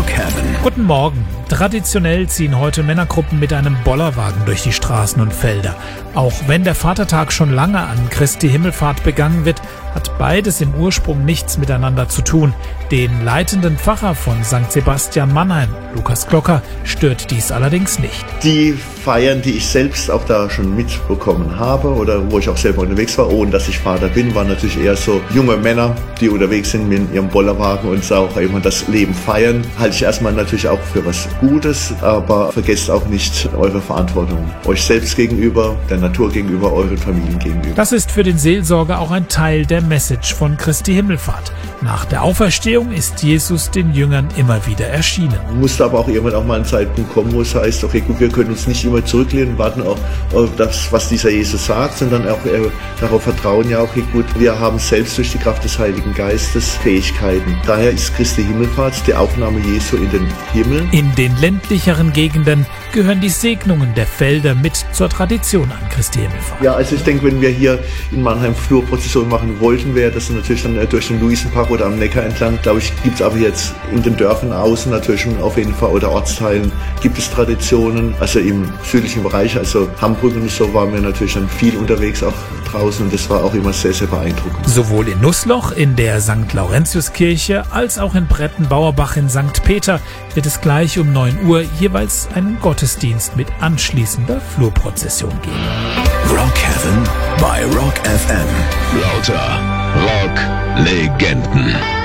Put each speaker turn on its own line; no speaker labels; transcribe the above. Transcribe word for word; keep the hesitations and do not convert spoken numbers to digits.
Rockhaven.
Guten Morgen. Traditionell ziehen heute Männergruppen mit einem Bollerwagen durch die Straßen und Felder. Auch wenn der Vatertag schon lange an Christi Himmelfahrt begangen wird, hat beides im Ursprung nichts miteinander zu tun. Den leitenden Pfarrer von Sankt Sebastian Mannheim, Lukas Glocker, stört dies allerdings nicht.
Die Feiern, die ich selbst auch da schon mitbekommen habe oder wo ich auch selber unterwegs war, ohne dass ich Vater bin, waren natürlich eher so junge Männer, die unterwegs sind mit ihrem Bollerwagen und auch immer das Leben feiern. Halte ich erstmal natürlich auch für was Gutes, aber vergesst auch nicht eure Verantwortung. Euch selbst gegenüber, der Natur gegenüber, euren Familien gegenüber.
Das ist für den Seelsorger auch ein Teil der Message von Christi Himmelfahrt. Nach der Auferstehung ist Jesus den Jüngern immer wieder erschienen.
Musste aber auch irgendwann auch mal ein Zeitpunkt kommen, wo es heißt, okay, gut, wir können uns nicht immer zurücklehnen und warten auf, auf das, was dieser Jesus sagt, sondern auch äh, darauf vertrauen, ja, okay, gut, wir haben selbst durch die Kraft des Heiligen Geistes Fähigkeiten. Daher ist Christi Himmelfahrt die Aufnahme Jesu in den Himmel.
In den ländlicheren Gegenden gehören die Segnungen der Felder mit zur Tradition an Christi Himmelfahrt.
Ja, also ich denke, wenn wir hier in Mannheim Flurprozession machen wollten, wäre das natürlich dann durch den Luisenpark oder am Neckar entlang. Glaube ich, gibt es aber jetzt in den Dörfern außen natürlich schon auf jeden Fall oder Ortsteilen gibt es Traditionen. Also im südlichen Bereich, also Hamburg und so, waren wir natürlich dann viel unterwegs auch draußen und das war auch immer sehr, sehr beeindruckend.
Sowohl in Nussloch in der Sankt Laurentiuskirche als auch in Brettenbauerbach in Sankt Peter wird es gleich um neun Uhr jeweils einen Gottesdienst mit anschließender Flurprozession geben.
Rockhaven bei Rock F M. Lauter Rock-Legenden.